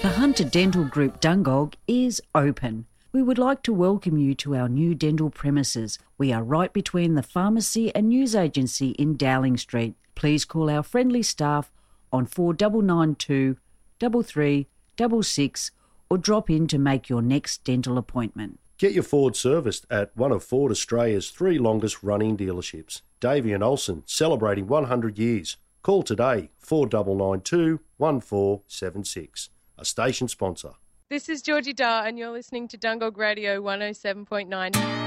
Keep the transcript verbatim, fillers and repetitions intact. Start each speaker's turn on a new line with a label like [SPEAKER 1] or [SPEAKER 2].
[SPEAKER 1] The Hunter Dental Group Dungog is open. We would like to welcome you to our new dental premises. We are right between the pharmacy and news agency in Dowling Street. Please call our friendly staff on four nine nine two, three three six six or drop in to make your next dental appointment.
[SPEAKER 2] Get your Ford serviced at one of Ford Australia's three longest running dealerships. Davey and Olsen, celebrating one hundred years. Call today, four nine nine two, one four seven six. A station sponsor.
[SPEAKER 3] This is Georgie Dar and you're listening to Dungog Radio one oh seven point nine.